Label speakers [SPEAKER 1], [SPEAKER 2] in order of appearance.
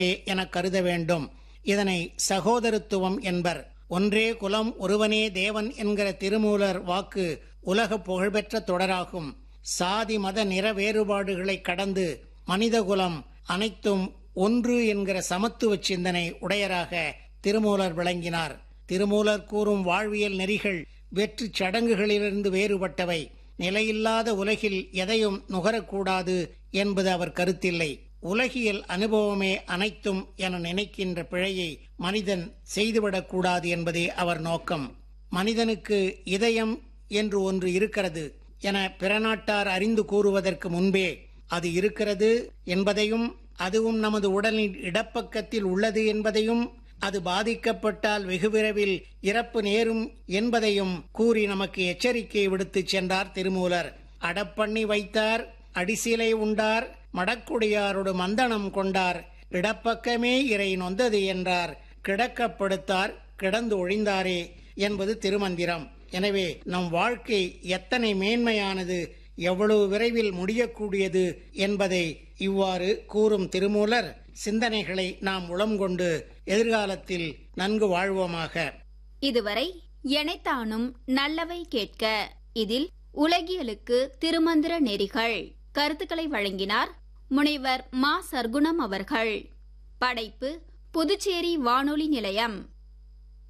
[SPEAKER 1] என கருத வேண்டும். இதனை சகோதரத்துவம் என்பர். ஒன்றே குலம் ஒருவனே தேவன் என்கிற திருமூலர் வாக்கு உலக புகழ்பெற்ற தொடராகும். சாதி மத நிற வேறுபாடுகளை கடந்து மனிதகுலம் அனைத்தும் ஒன்று என்கிற சமத்துவ சிந்தனை உடையராக திருமூலர் விளங்கினார். திருமூலர் கூறும் வாழ்வியல் நெறிகள் வெற்று சடங்குகளிலிருந்து வேறுபட்டவை. நிலையில்லாத உலகில் எதையும் நுகரக்கூடாது என்பது அவர் கருத்தில்லை. உலகியல் அனுபவமே அனைத்தும் என நினைக்கின்ற பிழையை மனிதன் செய்துவிடக்கூடாது என்பதே அவர் நோக்கம். மனிதனுக்கு இதயம் என்று ஒன்று இருக்கிறது என பிற நாட்டார் அறிந்து கூறுவதற்கு முன்பே அது இருக்கிறது என்பதையும், அதுவும் நமது உடலின் இடப்பக்கத்தில் உள்ளது என்பதையும், அது பாதிக்கப்பட்டால் வெகு விரைவில் இறப்பு நேரும் என்பதையும் கூறி நமக்கு எச்சரிக்கை விடுத்துச் சென்றார் திருமூலர். அடப்பண்ணி வைத்தார், அடிசிலை உண்டார், மடக்குடியாரோடு மந்தனம் கொண்டார், இடப்பக்கமே இறை நொந்தது என்றார், கிடக்கப்படுத்தார் கிடந்து ஒழிந்தாரே என்பது திருமந்திரம். எனவே நம் வாழ்க்கை எத்தனை மேன்மையானது, எவ்வளவு விரைவில் முடியக்கூடியது என்பதை இவ்வாறு கூறும் திருமூலர் சிந்தனைகளை நாம் உளம் கொண்டு எதிர்காலத்தில் நன்கு வாழ்வோமாக.
[SPEAKER 2] இதுவரை எனைத்தானும் நல்லவை கேட்க, இதில் உலகியலுக்கு திருமந்திர நெறிகள் கருத்துக்களை வழங்கினார் முனைவர் மா. சர்க்குணம் அவர்கள். படைப்பு புதுச்சேரி வானொலி நிலையம்.